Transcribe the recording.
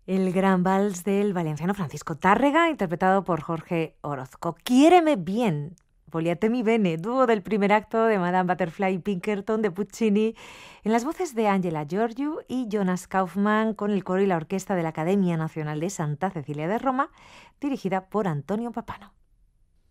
El gran vals del valenciano Francisco Tárrega, interpretado por Jorge Orozco. Quiéreme bien, Vogliatemi bene, dúo del primer acto de Madame Butterfly y Pinkerton de Puccini, en las voces de Angela Gheorghiu y Jonas Kaufmann, con el coro y la orquesta de la Academia Nacional de Santa Cecilia de Roma, dirigida por Antonio Papano.